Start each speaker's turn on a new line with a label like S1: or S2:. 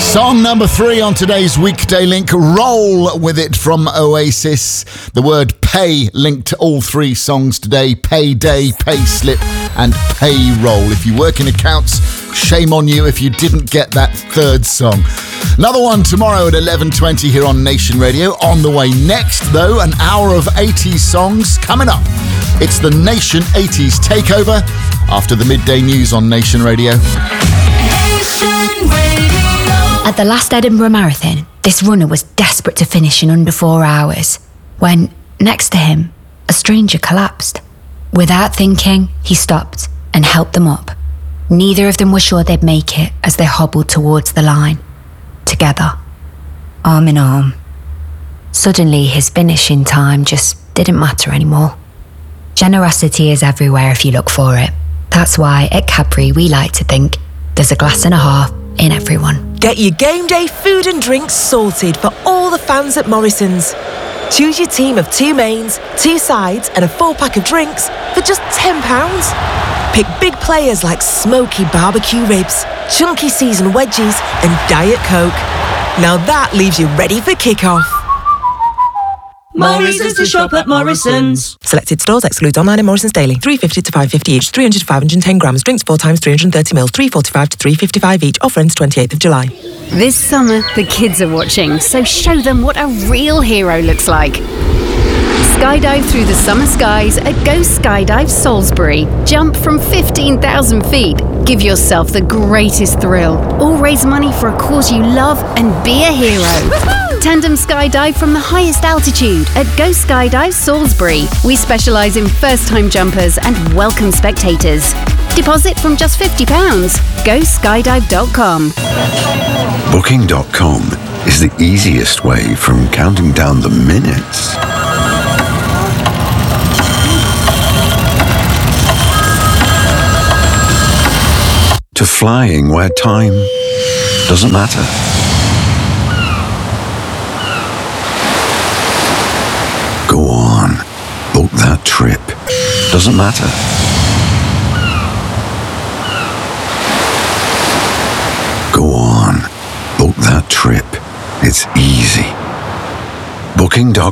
S1: Song number 3 on today's Weekday Link, Roll With It from Oasis. The word pay linked to all 3 songs today: payday, pay slip and payroll. If you work in accounts, shame on you if you didn't get that 3rd song. Another one tomorrow at 11:20 here on Nation Radio. On the way next, though, an hour of 80s songs coming up. It's the Nation 80s Takeover after the midday news on Nation Radio.
S2: At the last Edinburgh Marathon, this runner was desperate to finish in under 4 hours when, next to him, a stranger collapsed. Without thinking, he stopped and helped them up. Neither of them were sure they'd make it as they hobbled towards the line, together, arm in arm. Suddenly, his finishing time just didn't matter anymore. Generosity is everywhere if you look for it. That's why at Cadbury we like to think there's a glass and a half in everyone.
S3: Get your game day food and drinks sorted for all the fans at Morrison's. Choose your team of 2 mains, 2 sides and a 4-pack of drinks for just £10. Pick big players like smoky barbecue ribs, chunky seasoned wedgies and Diet Coke. Now that leaves you ready for kick-off.
S4: Morrison's to shop at Morrison's.
S3: Selected stores exclude online and Morrison's daily. 350 to 550 each, 300 to 510 grams. Drinks 4 times 330 mils, 345 to 355 each. Offer ends 28th of July.
S5: This summer, the kids are watching, so show them what a real hero looks like. Skydive through the summer skies at Go Skydive Salisbury. Jump from 15,000 feet. Give yourself the greatest thrill. Or raise money for a cause you love and be a hero. Tandem skydive from the highest altitude at Go Skydive Salisbury. We specialise in first-time jumpers and welcome spectators. Deposit from just £50. GoSkydive.com.
S6: Booking.com is the easiest way from counting down the minutes to flying where time doesn't matter. Go on, book that trip. Doesn't matter. Go on, book that trip. It's easy. Booking.com